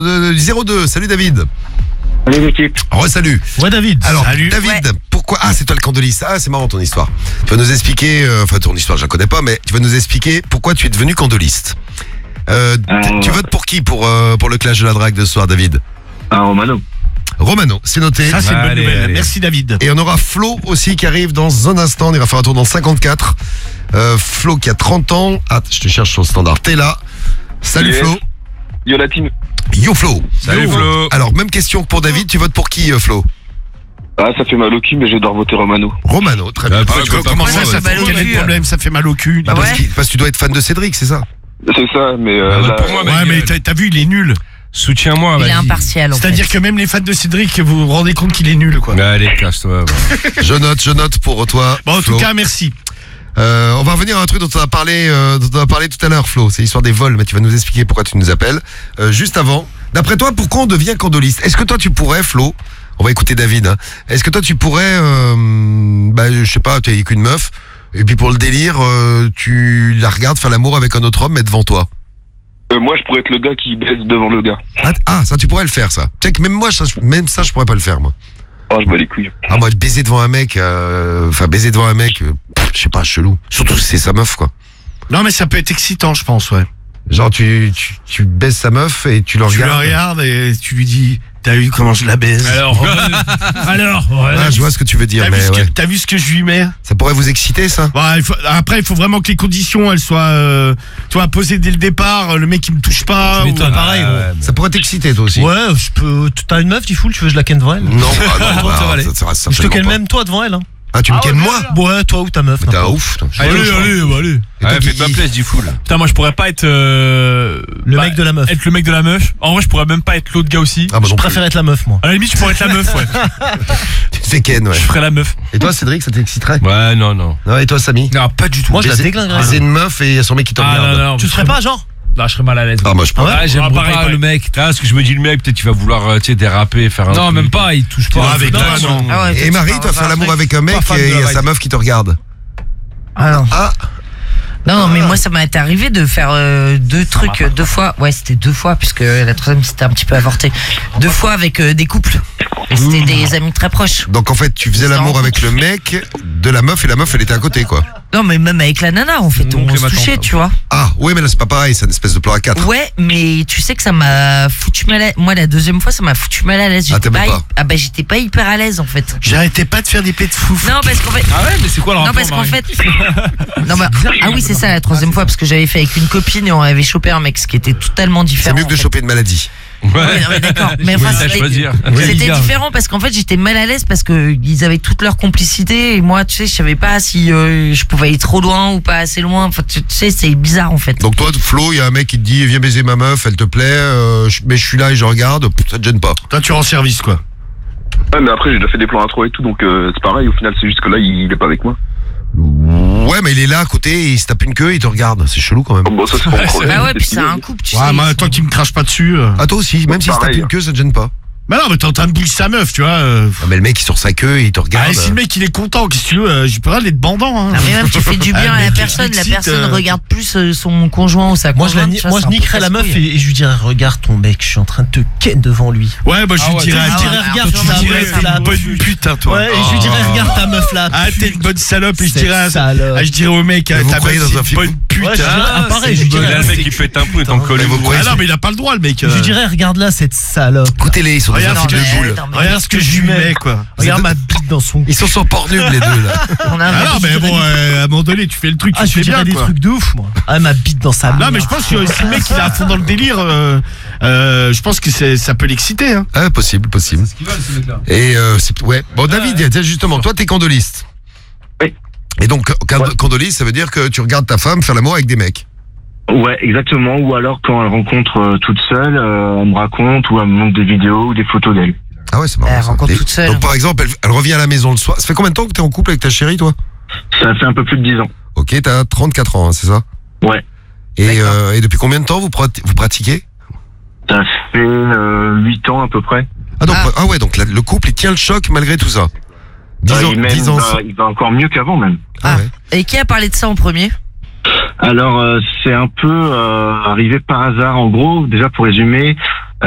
02. Salut David. Salut l'équipe. Salut. Ouais David. Alors Salut. David, pourquoi c'est toi le candoliste. Ah, c'est marrant ton histoire. Tu vas nous expliquer, ton histoire je la connais pas, mais tu vas nous expliquer pourquoi tu es devenu candoliste. Tu votes pour qui pour le clash de la drague de ce soir, David? Romano, c'est noté. Ça c'est une bonne nouvelle. Merci David. Et on aura Flo aussi qui arrive dans un instant. On ira faire un tour dans 54. Flo qui a 30 ans. Ah, je te cherche sur le standard. T'es là. Salut Yes. Flo. Yo la team. Yo Flo. Salut, Flo. Alors, même question que pour David. Tu votes pour qui, Flo? Ah, ça fait mal au cul, mais je dois voter Romano. Romano, très bien. pourquoi tu veux pas Comment prendre ça, ça ça fait mal au quel est cul, le problème? Ça fait mal au cul. Bah, parce que tu dois être fan de Cédric, c'est ça? C'est ça, mais vote là, pour moi, Ouais, mais t'as vu, il est nul. Soutiens-moi, Il est vas-y. impartial en fait. C'est-à-dire que même les fans de Cédric, vous vous rendez compte qu'il est nul, quoi. Allez, casse-toi. Je note pour toi. Bon, en Flo. tout cas, merci. On va revenir à un truc dont on a parlé tout à l'heure, Flo. C'est l'histoire des vols, mais tu vas nous expliquer pourquoi tu nous appelles. Juste avant, d'après toi, pourquoi on devient candoliste? Est-ce que toi, tu pourrais, Flo, on va écouter David, hein. Est-ce que toi, tu pourrais, je sais pas, t'es avec une meuf, et puis pour le délire, tu la regardes faire l'amour avec un autre homme, mais devant toi? moi je pourrais être le gars qui baisse devant le gars. Ah, ça, tu pourrais le faire, ça. Tu sais que même moi, même ça, je pourrais pas le faire, moi. Oh, je bats les couilles. Ah, moi, baiser devant un mec, je sais pas, chelou. Surtout si c'est sa meuf, quoi. Non, mais ça peut être excitant, je pense, ouais. Genre, tu baises sa meuf et tu le Tu le regardes. regardes et tu lui dis, t'as vu comment je la baise? Alors, Ah, je vois ce que tu veux dire, mais ouais. T'as vu ce que je lui mets? Ça pourrait vous exciter, ça? Bon, après, il faut vraiment que les conditions, elles soient, posées dès le départ. Le mec, il me touche pas. Mais toi, ou- pareil. Ça pourrait t'exciter, toi aussi. Ouais, je peux. T'as une meuf, tu fous, tu veux que je la ken devant elle? Non, Ça va aller. ça reste Je te certainement ken pas. même toi devant elle, hein. Ah, tu me kennes moi? Ouais, toi ou ta meuf. T'es un n'importe. ouf, toi. allez. Et toi, Ouais, qui fais-toi dis- plaisir, du full. Putain, moi je pourrais pas être Le mec de la meuf. être le mec de la meuf. En vrai, je pourrais même pas être l'autre gars aussi. Ah, moi Je non préfère être la meuf, moi. À la limite, je pourrais être la meuf, ouais. plus. Tu te fais ken, ouais. Je ferais la meuf. Et toi, Cédric, ça t'exciterait? Ouais, non. Non, et toi, Samy? Non, pas du tout. Moi, je la Baiser- déglinguerais. Baiser une meuf et il y a son mec qui te regarde. Tu serais pas, genre? Là, je serais mal à l'aise. Ah, moi, je pourrais. Ah ouais j'aime pareil, pas pareil. le mec. Ah, ce que je me dis, le mec, peut-être il va vouloir, déraper, faire un Non, truc. même pas, il touche pas. avec toi, non. Ah ouais, Et toi, Marie, tu toi, parles faire l'amour d'un avec un mec Pas fan et de il y la a sa vibe. meuf qui te regarde. Ah non. Ah, Non, mais moi ça m'a été arrivé de faire deux trucs, deux fois. Ouais, c'était 2 fois, puisque la troisième c'était un petit peu avorté. 2 fois avec des couples. Et c'était des amis très proches. donc en fait, tu faisais C'était l'amour en avec le mec de la meuf et la meuf, elle était à côté, quoi. Non, mais même avec la nana, en fait, Donc, on les se matins, touchait, quoi. tu vois. Ah, ouais, mais là, c'est pas pareil, c'est une espèce de plan à 4. Ouais, mais tu sais que ça m'a foutu mal à l'aise. Moi, la deuxième fois, ça m'a foutu mal à l'aise. Ah, t'aimais pas. J'étais pas hyper à l'aise, en fait. J'arrêtais pas de faire des pets de fou. Non, parce qu'en fait. Ah ouais, mais c'est quoi le Non, rapport, parce qu'en Marie fait. Non, bah, ah oui, c'est ça la troisième fois, parce que j'avais fait avec une copine et on avait chopé un mec, ce qui était totalement C'est différent. mieux que de en fait. choper une maladie. Ouais, non, mais d'accord. Mais enfin, à c'était choisir. c'était différent parce qu'en fait, j'étais mal à l'aise parce que ils avaient toute leur complicité et moi, tu sais, je savais pas si je pouvais aller trop loin ou pas assez loin. Enfin, tu sais, c'est bizarre en fait. Donc toi, Flo, il y a un mec qui te dit, viens baiser ma meuf, elle te plaît, mais je suis là et je regarde, ça te gêne pas. Toi, tu rends service, quoi. Ouais, mais après j'ai déjà fait des plans intro et tout, donc c'est pareil. Au final, c'est juste que là, il est pas avec moi. Ouais, mais il est là à côté, il se tape une queue, il te regarde. C'est chelou quand même. Bon, ça c'est pas mon problème. Bah ouais, puis c'est un couple, tu Ouais, sais. mais toi qui me crache pas dessus. Ah, toi aussi, même s'il se tape Pareil. une queue, ça te gêne pas. Bah non, mais t'es en train de bouger sa meuf, tu vois. Ah, mais le mec, il sort sa queue et il te regarde. Ah, si le mec il est content, qu'est-ce que tu veux? J'ai pas d'être bandant, hein. Non, mais même tu fais du bien Ah, à la mec, personne, la l'excite, personne regarde plus son conjoint ou sa Moi, conjointe. tu vois, moi, c'est je un peu niquerais la meuf casse-couille. et je lui dirais, regarde ton mec, je suis en train de te ken devant lui. Ouais, bah je lui dirais, ah je ouais, dirais, alors, regarde tu ta dirais, meuf c'est là, un bonne peu putain, toi. Ouais, et je lui dirais, regarde ta meuf là. Ah, t'es une bonne salope, et je Cette dirais, salope. je dirais au mec, Vous ta croyez meuf, dans un c'est une film bonne putain. Ouais, je dirais, pareil, je lui Là, dirais. le mec, il pète un peu, il t'en colle. vous croyez- Ah non, mais il a pas le droit, le mec. Je lui dirais, regarde là cette salope. Écoutez-les, ils sont dans Regarde, un film mais de boule. attends, mais Regarde ce que je lui mets, quoi. Regarde ma bite dans son. Ils sont sur Pornhub, les deux, là. On a Ah non, mais bon, à un moment donné, tu fais le truc, Ah, tu je lui fais bien, dirais des quoi. trucs de ouf, moi. Ah, ma bite dans sa. Non, mais je pense que si le mec il est à fond dans le délire, je pense que ça peut l'exciter, hein. Ah, possible. Ce qu'ils veulent, ces mecs-là. Et ouais. Bon, David, tiens, justement, toi, t'es candoliste. Oui. Et donc, candoliste, ça veut dire que tu regardes ta femme faire l'amour avec des mecs. Ouais, exactement. Ou alors quand elle rencontre toute seule, elle me raconte ou elle me montre des vidéos ou des photos d'elle. Ah ouais, c'est marrant. Elle ça. rencontre Et toute seule. Donc, par exemple, elle revient à la maison le soir. Ça fait combien de temps que t'es en couple avec ta chérie, toi? Ça fait un peu plus de 10 ans. Ok, t'as 34 ans, hein, c'est ça? Ouais. Et depuis combien de temps vous pratiquez? Ça fait 8 ans à peu près. Ah ouais, donc le couple, il tient le choc malgré tout ça. 10 ans. Il va encore mieux qu'avant même. Ah Ah. ouais. Et qui a parlé de ça en premier? Alors c'est un peu arrivé par hasard. En gros, déjà pour résumer,